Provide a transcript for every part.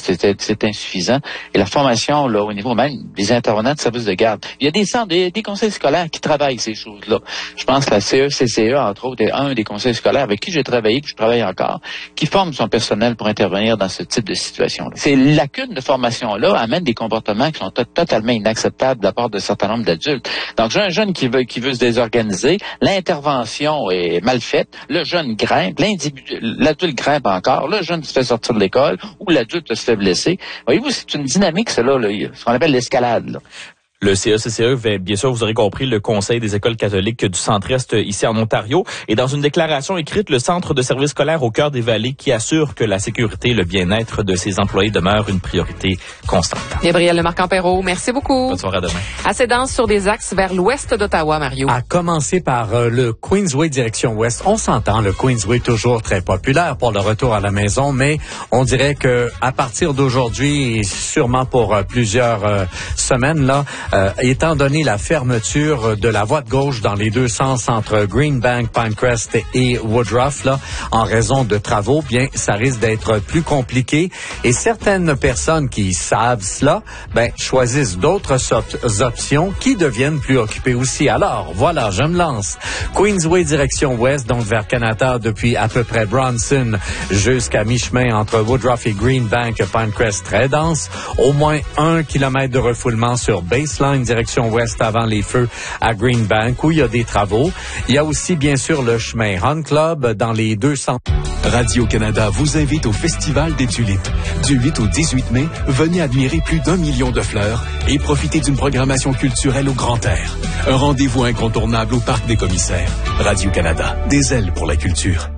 c'est insuffisant. Et la formation, là, au niveau même des intervenants de services de garde. Il y a des centres, des conseils scolaires qui travaillent ces choses-là. Je pense que la CECCE, entre autres, est un des conseils scolaires avec qui j'ai travaillé, que je travaille encore, qui forme son personnel pour intervenir dans ce type de situation-là. Ces lacunes de formation-là amènent des comportements qui sont totalement inacceptables de la part d'un certain nombre d'adultes. Donc, j'ai un jeune qui veut se désorganiser, l'intervention est mal faite, le jeune grimpe, l'adulte grimpe encore, le jeune se fait sortir de l'école ou l'adulte se fait blesser. Voyez-vous, c'est une dynamique, cela, là, ce qu'on appelle l'escalade, là. Le CECCE, bien sûr, vous aurez compris, le Conseil des écoles catholiques du Centre-Est ici en Ontario. Et dans une déclaration écrite, le Centre de services scolaires au cœur des vallées qui assure que la sécurité et le bien-être de ses employés demeurent une priorité constante. Gabriel Lemarquand-Perrault, merci beaucoup. Bonne soirée, à demain. Assez dense sur des axes vers l'ouest d'Ottawa, Mario. À commencer par le Queensway direction ouest. On s'entend, le Queensway toujours très populaire pour le retour à la maison, mais on dirait que à partir d'aujourd'hui et sûrement pour plusieurs semaines là, étant donné la fermeture de la voie de gauche dans les deux sens entre Greenbank, Pinecrest et Woodruff, là, en raison de travaux, bien, ça risque d'être plus compliqué. Et certaines personnes qui savent cela, choisissent d'autres options qui deviennent plus occupées aussi. Alors, voilà, je me lance. Queensway direction ouest, donc vers Canada, depuis à peu près Bronson jusqu'à mi-chemin entre Woodruff et Greenbank, Pinecrest très dense. Au moins 1 kilomètre de refoulement sur Baseline direction ouest avant les feux à Greenbank où il y a des travaux. Il y a aussi bien sûr le chemin Hunt Club dans les deux sens. Radio-Canada vous invite au Festival des Tulipes. Du 8 au 18 mai, venez admirer plus d'1 million de fleurs et profiter d'une programmation culturelle au grand air. Un rendez-vous incontournable au Parc des Commissaires. Radio-Canada, des ailes pour la culture.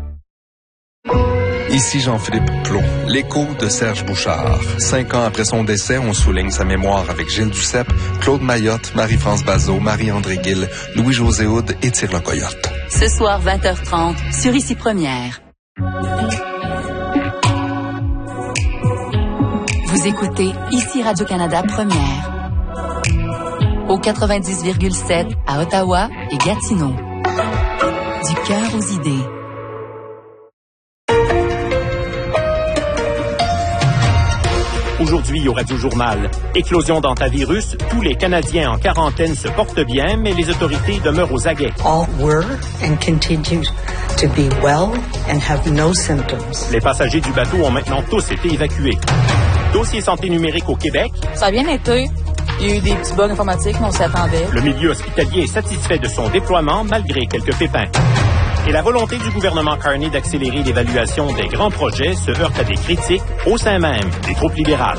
Ici Jean-Philippe Plot, l'écho de Serge Bouchard. 5 ans après son décès, on souligne sa mémoire avec Gilles Duceppe, Claude Mayotte, Marie-France Bazot, Marie-André Gill, Louis-José Houd et Tire le Coyote. Ce soir, 20h30, sur Ici Première. Vous écoutez Ici Radio-Canada Première. Au 90,7 à Ottawa et Gatineau. Du cœur aux idées. Aujourd'hui au Radio-Journal, éclosion d'hantavirus, tous les Canadiens en quarantaine se portent bien, mais les autorités demeurent aux aguets. All were and continue to be well and have no symptoms. Les passagers du bateau ont maintenant tous été évacués. Dossier santé numérique au Québec. Ça a bien été. Il y a eu des petits bugs informatiques, mais on s'y attendait. Le milieu hospitalier est satisfait de son déploiement malgré quelques pépins. Et la volonté du gouvernement Carney d'accélérer l'évaluation des grands projets se heurte à des critiques au sein même des troupes libérales.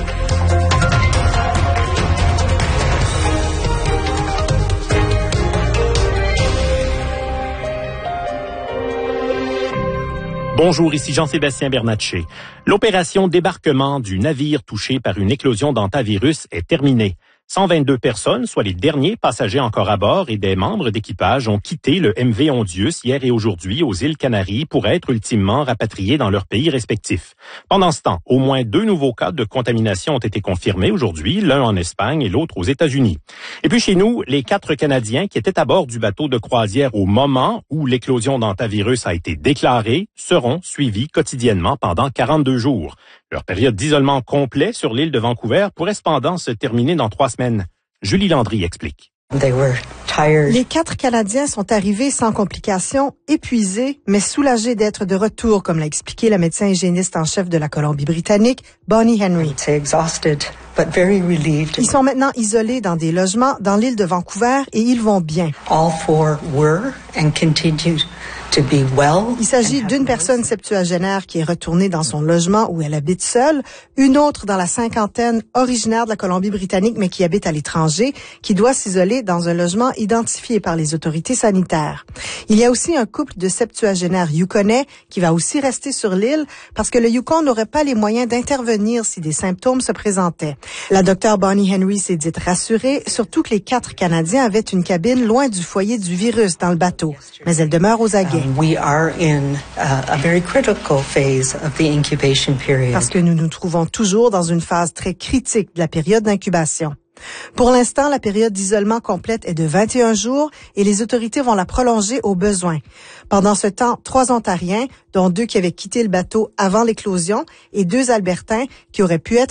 Bonjour, ici Jean-Sébastien Bernatchez. L'opération débarquement du navire touché par une éclosion d'hantavirus est terminée. 122 personnes, soit les derniers passagers encore à bord et des membres d'équipage ont quitté le MV Ondius hier et aujourd'hui aux îles Canaries pour être ultimement rapatriés dans leurs pays respectifs. Pendant ce temps, au moins 2 nouveaux cas de contamination ont été confirmés aujourd'hui, l'un en Espagne et l'autre aux États-Unis. Et puis chez nous, les 4 Canadiens qui étaient à bord du bateau de croisière au moment où l'éclosion d'hantavirus a été déclarée seront suivis quotidiennement pendant 42 jours. Leur période d'isolement complet sur l'île de Vancouver pourrait cependant se terminer dans 3 semaines. Julie Landry explique. Les 4 Canadiens sont arrivés sans complications, épuisés, mais soulagés d'être de retour, comme l'a expliqué la médecin hygiéniste en chef de la Colombie-Britannique, Bonnie Henry. Ils sont maintenant isolés dans des logements dans l'île de Vancouver et ils vont bien. Il s'agit d'une personne septuagénaire qui est retournée dans son logement où elle habite seule, une autre dans la cinquantaine originaire de la Colombie-Britannique mais qui habite à l'étranger, qui doit s'isoler dans un logement identifié par les autorités sanitaires. Il y a aussi un couple de septuagénaires yukonais qui va aussi rester sur l'île parce que le Yukon n'aurait pas les moyens d'intervenir si des symptômes se présentaient. La docteure Bonnie Henry s'est dite rassurée, surtout que les 4 Canadiens avaient une cabine loin du foyer du virus dans le bateau, mais elle demeure aux aguets. We are in a very critical phase of the incubation period. Parce que nous nous trouvons toujours dans une phase très critique de la période d'incubation. Pour l'instant, la période d'isolement complète est de 21 jours et les autorités vont la prolonger au besoin. Pendant ce temps, 3 Ontariens, dont 2 qui avaient quitté le bateau avant l'éclosion et 2 Albertains qui auraient pu être